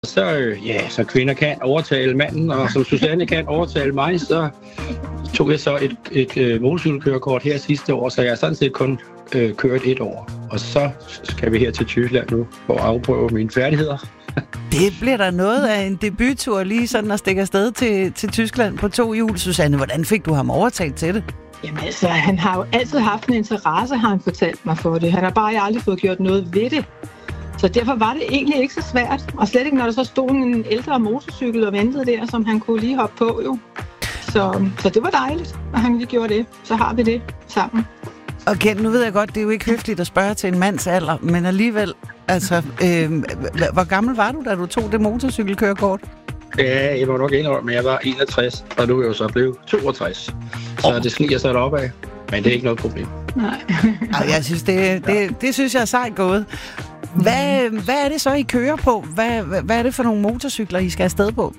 Så kvinder kan overtale manden, og som Susanne kan overtale mig, så tog jeg så et motorcykelkørekort her sidste år, så jeg har sådan set kun kørt 1 år. Og så skal vi her til Tyskland nu for at afprøve mine færdigheder. Det bliver der noget af en debuttur lige sådan at stikke afsted til Tyskland på 2 hjul. Susanne, hvordan fik du ham overtalt til det? Jamen altså, han har jo altid haft en interesse, har han fortalt mig for det. Han har bare aldrig fået gjort noget ved det. Så derfor var det egentlig ikke så svært. Og slet ikke, når der så stod en ældre motorcykel og ventede der, som han kunne lige hoppe på jo. Så det var dejligt, at han lige gjorde det. Så har vi det sammen. Og Kent, nu ved jeg godt, det er jo ikke høfligt at spørge til en mands alder, men alligevel, altså, hvor gammel var du, da du tog det motorcykelkørekort? Ja, jeg var nok indrømme, men jeg var 61, og nu er jeg jo så blevet 62. Så det sniger sig deroppe af, men det er ikke noget problem. Nej. Jeg synes, det synes jeg er sejt gået. Hvad er det så, I kører på? Hvad er det for nogle motorcykler, I skal afsted på?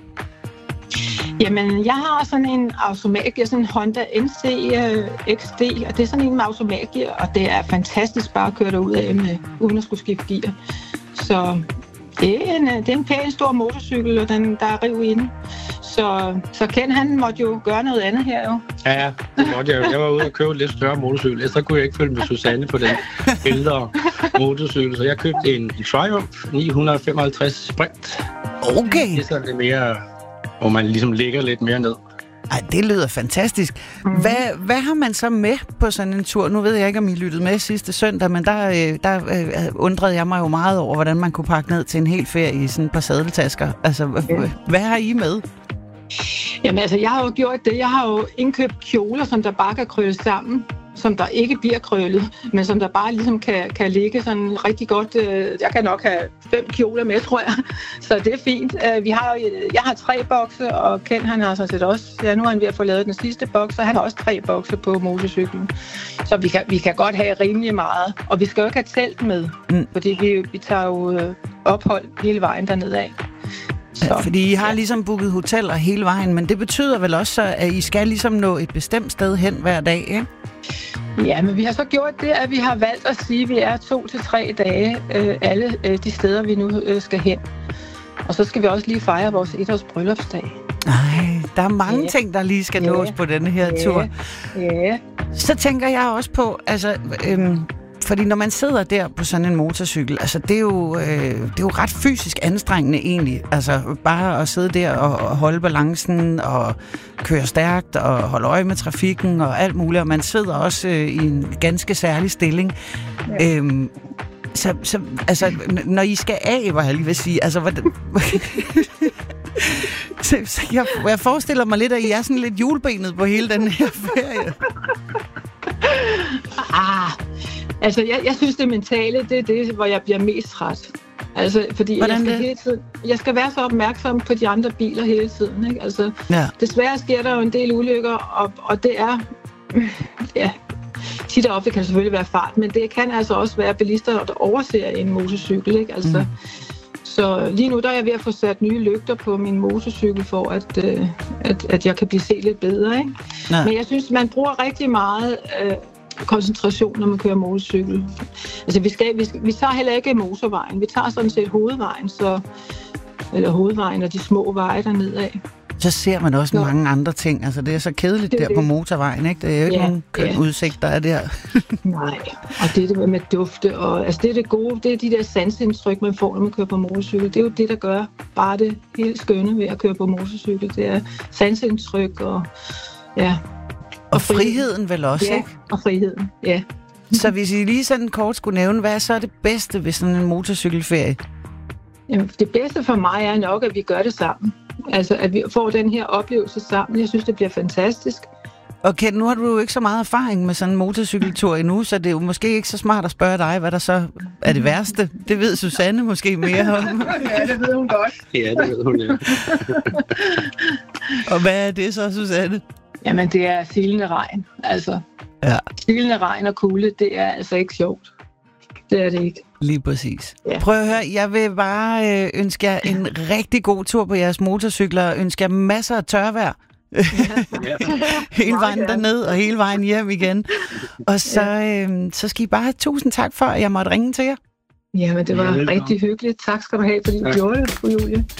Jamen, jeg har sådan en automatgear, sådan en Honda NC XD, og det er sådan en med automatgear, og det er fantastisk bare at køre derud af med, uden at skulle skifte gear. Så det er en pæn stor motorcykel, og der er riv inde. Så Ken, han måtte jo gøre noget andet her jo. Ja, det måtte jeg. Jeg var ude og købe en lidt større motorcykel. Ellers så kunne jeg ikke følge med Susanne på den ældre motorcykel. Så jeg købte en Triumph 955 Sprint. Okay. Det er sådan lidt mere, hvor man ligesom ligger lidt mere ned. Ej, det lyder fantastisk. Hvad har man så med på sådan en tur? Nu ved jeg ikke, om I lyttede med sidste søndag, men der undrede jeg mig jo meget over, hvordan man kunne pakke ned til en hel ferie i sådan et par sadeltasker. Altså, hvad har I med? Jamen altså, jeg har jo gjort det. Jeg har jo indkøbt kjoler, som der bare kan krølle sammen, som der ikke bliver krøllet, men som der bare ligesom kan ligge sådan rigtig godt. Jeg kan nok have 5 kjoler med, tror jeg. Så det er fint. Jeg har 3 bokse, og Ken han har sådan set også. Ja, nu er han ved at få lavet den sidste boks, og han har også 3 bokse på motorcyklen. Så vi kan godt have rimelig meget. Og vi skal jo ikke have telt med, fordi vi tager jo ophold hele vejen dernede af. Ja, fordi I har ligesom booket hoteller hele vejen, men det betyder vel også, at I skal ligesom nå et bestemt sted hen hver dag, ikke? Ja, men vi har så gjort det, at vi har valgt at sige, at vi er 2 til 3 dage alle de steder, vi nu skal hen. Og så skal vi også lige fejre vores 1-års bryllupsdag. Nej, der er mange ting, der lige skal nås på denne her tur. Ja. Så tænker jeg også på, altså... Fordi når man sidder der på sådan en motorcykel, altså det er jo ret fysisk anstrengende egentlig. Altså bare at sidde der og holde balancen og køre stærkt og holde øje med trafikken og alt muligt. Og man sidder også i en ganske særlig stilling. Ja. Så altså, når I skal af, hvad jeg lige vil sige, altså hvordan... jeg forestiller mig lidt, at I er sådan lidt hjulbenet på hele den her ferie. Altså, jeg synes, det mentale, det er det, hvor jeg bliver mest træt. Altså, fordi jeg skal være så opmærksom på de andre biler hele tiden, ikke? Altså, desværre sker der jo en del ulykker, og det er... Ja, tit og ofte kan det selvfølgelig være fart, men det kan altså også være bilister, der overser en motorcykel, ikke? Altså, så lige nu der er jeg ved at få sat nye lygter på min motorcykel, for at jeg kan blive set lidt bedre, ikke? Men jeg synes, man bruger rigtig meget... koncentration, når man kører motorcykel. Altså, vi tager heller ikke motorvejen. Vi tager sådan set hovedvejen, eller hovedvejen og de små veje dernede af. Så ser man også mange andre ting. Altså, det er så kedeligt der på motorvejen, ikke? Det er jo ikke nogen køn udsigt, der er der. Nej, og det med dufte, og altså, det er det gode, det er de der sansindtryk, man får, når man kører på motorcykel. Det er jo det, der gør bare det helt skønne ved at køre på motorcykel. Det er sansindtryk og og friheden vel også, ikke? Og friheden, ja. Så hvis I lige sådan kort skulle nævne, hvad er så det bedste ved sådan en motorcykelferie? Jamen, det bedste for mig er nok, at vi gør det sammen. Altså, at vi får den her oplevelse sammen. Jeg synes, det bliver fantastisk. Okay, nu har du jo ikke så meget erfaring med sådan en motorcykeltur endnu, så det er jo måske ikke så smart at spørge dig, hvad der så er det værste. Det ved Susanne måske mere om. Ja, det ved hun godt. Ja, det ved hun, ja. Og hvad er det så, Susanne? Jamen, det er silende regn. Altså, silende regn og kulde, det er altså ikke sjovt. Det er det ikke. Lige præcis. Ja. Prøv at høre, jeg vil bare ønske jer en rigtig god tur på jeres motorcykler, og ønske jer masser af tørvejr. Hele vejen derned og hele vejen hjem igen. Og så skal I bare have 1000 tak for, at jeg måtte ringe til jer. Jamen, det var rigtig hyggeligt. Tak skal du have, fordi du gjorde det, fru Julie.